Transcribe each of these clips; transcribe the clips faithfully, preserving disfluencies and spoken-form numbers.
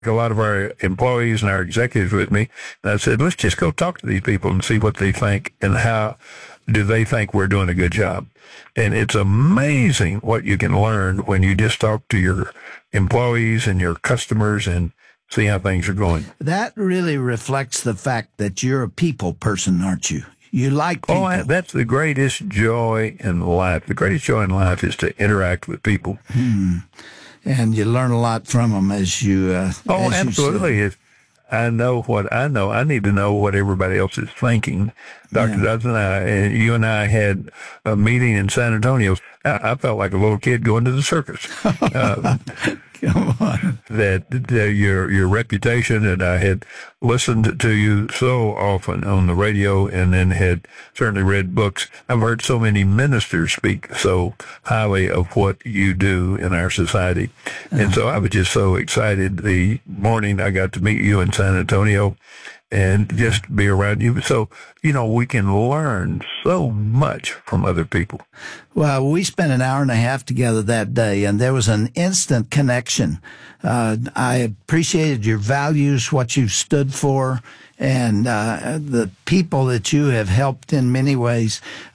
a lot of our employees and our executives with me. And I said, let's just go talk to these people and see what they think and how do they think we're doing a good job. And it's amazing what you can learn when you just talk to your employees and your customers and see how things are going. That really reflects the fact that you're a people person, aren't you? You like people. Oh, that's the greatest joy in life. The greatest joy in life is to interact with people. Hmm. And you learn a lot from them as you uh, Oh, as absolutely. You if I know what I know, I need to know what everybody else is thinking. Doctor Yeah. Dodson and I, and you and I had a meeting in San Antonio. I, I felt like a little kid going to the circus. Uh, Come on. that, that your your reputation, and I had listened to you so often on the radio and then had certainly read books. I've heard so many ministers speak so highly of what you do in our society. And so I was just so excited the morning I got to meet you in San Antonio and just be around you. So, you know, we can learn so much from other people. Well, we spent an hour and a half together that day, and there was an instant connection. Uh, I appreciated your values, what you stood for, and uh, the people that you have helped in many ways.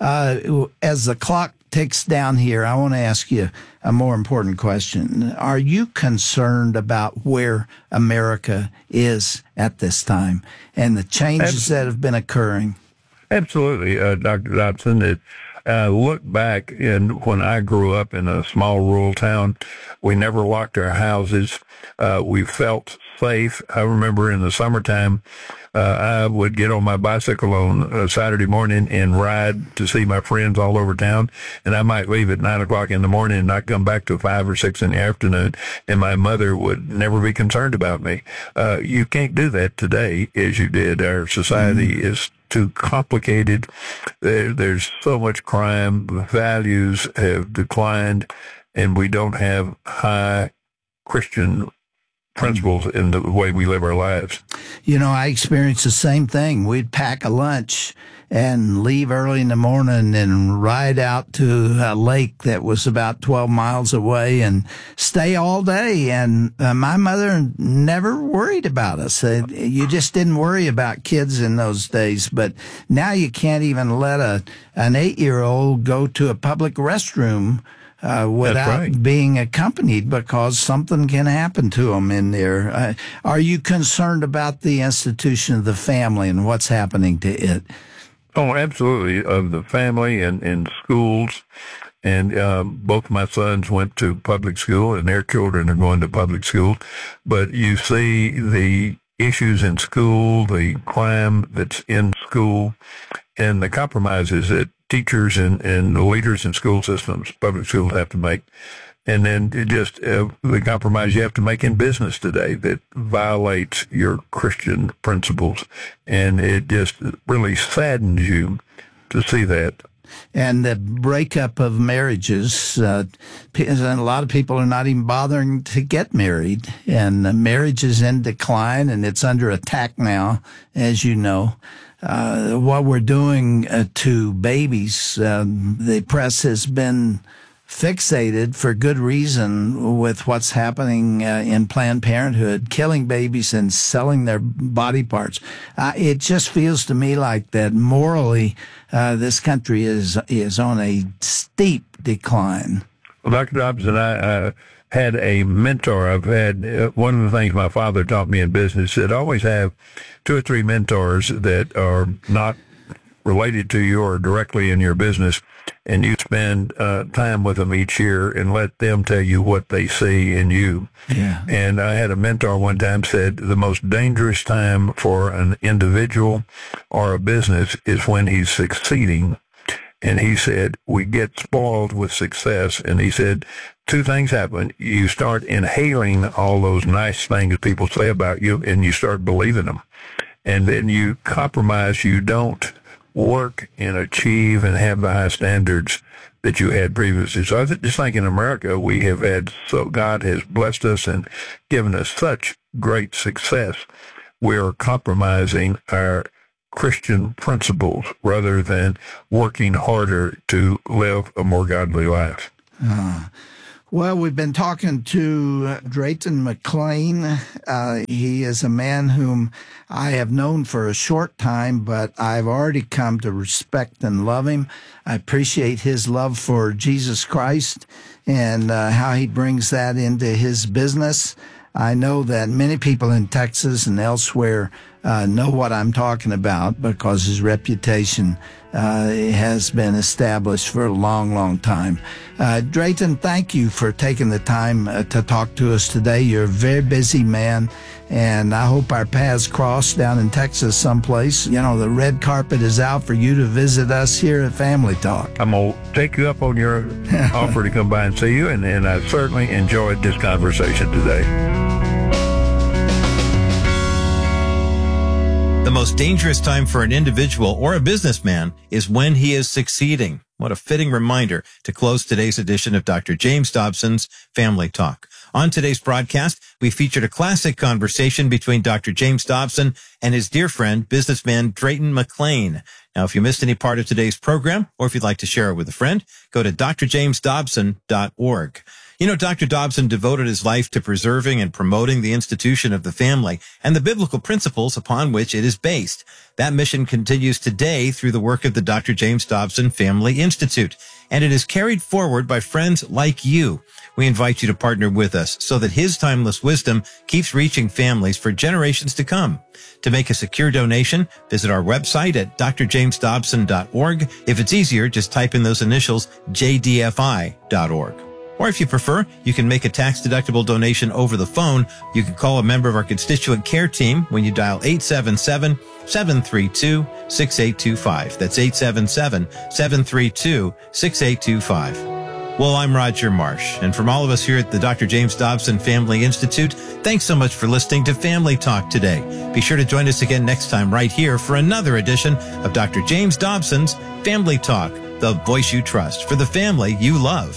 Uh, as the clock ticks down here, I want to ask you a more important question. Are you concerned about where America is at this time and the changes Absolutely. that have been occurring? Absolutely, uh, Doctor Dobson. It, uh, look back in when I grew up in a small rural town, we never locked our houses. Uh, we felt safe. I remember in the summertime, uh, I would get on my bicycle on a Saturday morning and ride to see my friends all over town. And I might leave at nine o'clock in the morning and not come back till five or six in the afternoon. And my mother would never be concerned about me. Uh, you can't do that today as you did. Our society mm-hmm. is too complicated. There, there's so much crime. The values have declined, and we don't have high Christian principles in the way we live our lives. You know, I experienced the same thing. We'd pack a lunch and leave early in the morning and ride out to a lake that was about twelve miles away and stay all day. And uh, my mother never worried about us. Uh, you just didn't worry about kids in those days. But now you can't even let a an eight-year-old go to a public restroom Uh, without right. being accompanied because something can happen to them in there. Uh, are you concerned about the institution of the family and what's happening to it? Oh, absolutely. Of the family and, and schools. And um, both my sons went to public school, and their children are going to public school. But you see the issues in school, the crime that's in school, and the compromises that teachers and, and the leaders in school systems, public schools have to make. And then it just uh, the compromise you have to make in business today that violates your Christian principles. And it just really saddens you to see that. And the breakup of marriages, uh, a lot of people are not even bothering to get married. And uh, marriage is in decline, and it's under attack now, as you know. Uh, what we're doing uh, to babies, um, the press has been fixated for good reason with what's happening uh, in Planned Parenthood, killing babies and selling their body parts. Uh, it just feels to me like that morally, uh, this country is is on a steep decline. Well, Doctor Dobson, I, I had a mentor. I've had uh, one of the things my father taught me in business that always have two or three mentors that are not related to you or directly in your business, and you spend uh, time with them each year and let them tell you what they see in you. Yeah. And I had a mentor one time said the most dangerous time for an individual or a business is when he's succeeding. And he said, we get spoiled with success. And he said, two things happen. You start inhaling all those nice things people say about you, and you start believing them. And then you compromise. You don't work and achieve and have the high standards that you had previously. So I just think in America, we have had, so God has blessed us and given us such great success. We're compromising our Christian principles rather than working harder to live a more godly life. Uh, Well, we've been talking to Drayton McClain. Uh, he is a man whom I have known for a short time, but I've already come to respect and love him. I appreciate his love for Jesus Christ and uh, how he brings that into his business. I know that many people in Texas and elsewhere uh, know what I'm talking about because his reputation uh, has been established for a long, long time. Uh, Drayton, thank you for taking the time uh, to talk to us today. You're a very busy man, and I hope our paths cross down in Texas someplace. You know, the red carpet is out for you to visit us here at Family Talk. I'm going to take you up on your offer to come by and see you, and, and I certainly enjoyed this conversation today. The most dangerous time for an individual or a businessman is when he is succeeding. What a fitting reminder to close today's edition of Doctor James Dobson's Family Talk. On today's broadcast, we featured a classic conversation between Doctor James Dobson and his dear friend, businessman Drayton McClain. Now, if you missed any part of today's program, or if you'd like to share it with a friend, go to d r james dobson dot org. You know, Doctor Dobson devoted his life to preserving and promoting the institution of the family and the biblical principles upon which it is based. That mission continues today through the work of the Doctor James Dobson Family Institute, and it is carried forward by friends like you. We invite you to partner with us so that his timeless wisdom keeps reaching families for generations to come. To make a secure donation, visit our website at d r james dobson dot org. If it's easier, just type in those initials, j d f i dot org. Or if you prefer, you can make a tax-deductible donation over the phone. You can call a member of our constituent care team when you dial eight seven seven, seven three two, six eight two five. That's eight seven seven, seven three two, six eight two five. Well, I'm Roger Marsh, and from all of us here at the Doctor James Dobson Family Institute, thanks so much for listening to Family Talk today. Be sure to join us again next time right here for another edition of Doctor James Dobson's Family Talk, the voice you trust for the family you love.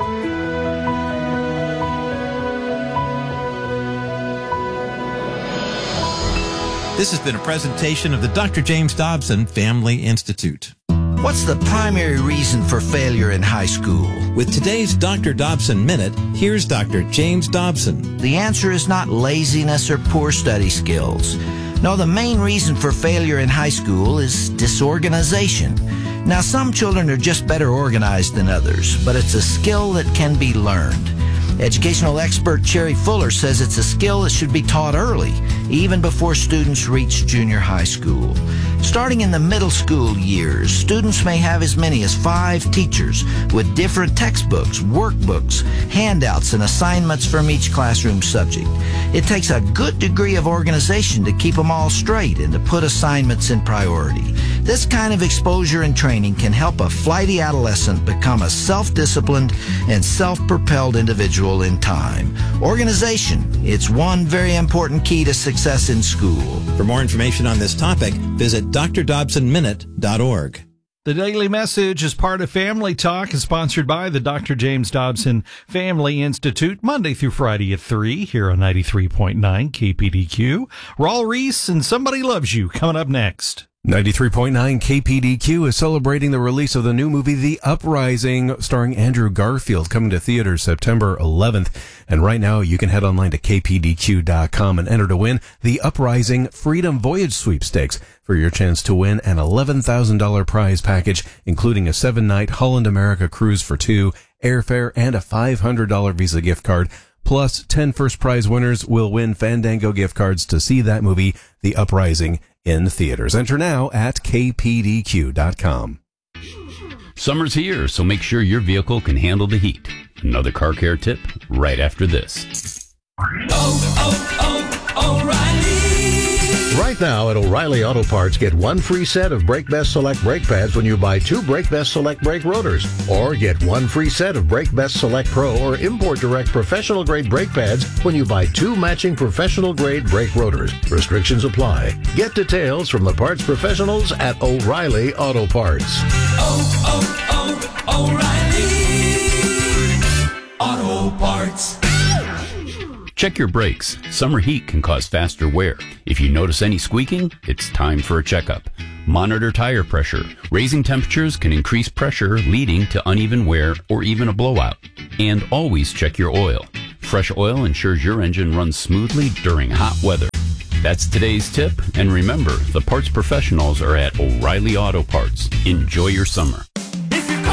This has been a presentation of the Doctor James Dobson Family Institute. What's the primary reason for failure in high school? With today's Doctor Dobson Minute, here's Doctor James Dobson. The answer is not laziness or poor study skills. No, the main reason for failure in high school is disorganization. Now, some children are just better organized than others, but it's a skill that can be learned. Educational expert Cherry Fuller says it's a skill that should be taught early, even before students reach junior high school. Starting in the middle school years, students may have as many as five teachers with different textbooks, workbooks, handouts, and assignments from each classroom subject. It takes a good degree of organization to keep them all straight and to put assignments in priority. This kind of exposure and training can help a flighty adolescent become a self-disciplined and self-propelled individual in time. Organization, it's one very important key to success in school. For more information on this topic, visit d r dobson minute dot org. The Daily Message is part of Family Talk and sponsored by the Doctor James Dobson Family Institute, Monday through Friday at three here on ninety-three point nine K P D Q. Raul Reese and Somebody Loves You coming up next. ninety-three point nine K P D Q is celebrating the release of the new movie The Uprising, starring Andrew Garfield, coming to theaters September eleventh. And right now, you can head online to k p d q dot com and enter to win The Uprising Freedom Voyage Sweepstakes for your chance to win an eleven thousand dollars prize package, including a seven-night Holland America cruise for two, airfare, and a five hundred dollars Visa gift card. Plus, ten first prize winners will win Fandango gift cards to see that movie, The Uprising, in theaters. Enter now at k p d q dot com. Summer's here, so make sure your vehicle can handle the heat. Another car care tip right after this. Oh, oh, oh, O'Reilly! Right now at O'Reilly Auto Parts, get one free set of Brake Best Select brake pads when you buy two Brake Best Select brake rotors. Or get one free set of Brake Best Select Pro or Import Direct professional grade brake pads when you buy two matching professional grade brake rotors. Restrictions apply. Get details from the parts professionals at O'Reilly Auto Parts. Oh, oh, oh, O'Reilly Auto Parts. Check your brakes. Summer heat can cause faster wear. If you notice any squeaking, it's time for a checkup. Monitor tire pressure. Raising temperatures can increase pressure, leading to uneven wear or even a blowout. And always check your oil. Fresh oil ensures your engine runs smoothly during hot weather. That's today's tip. And remember, the parts professionals are at O'Reilly Auto Parts. Enjoy your summer.